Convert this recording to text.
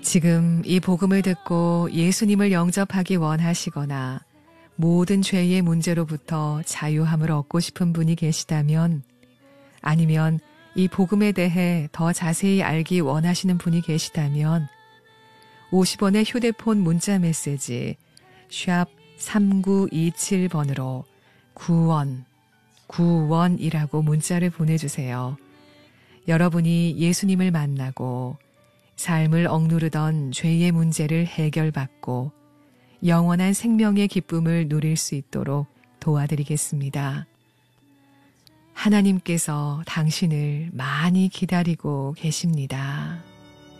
지금 이 복음을 듣고 예수님을 영접하기 원하시거나 모든 죄의 문제로부터 자유함을 얻고 싶은 분이 계시다면, 아니면 이 복음에 대해 더 자세히 알기 원하시는 분이 계시다면 50원의 휴대폰 문자 메시지 샵 3927번으로 구원이라고 문자를 보내주세요. 여러분이 예수님을 만나고 삶을 억누르던 죄의 문제를 해결받고 영원한 생명의 기쁨을 누릴 수 있도록 도와드리겠습니다. 하나님께서 당신을 많이 기다리고 계십니다.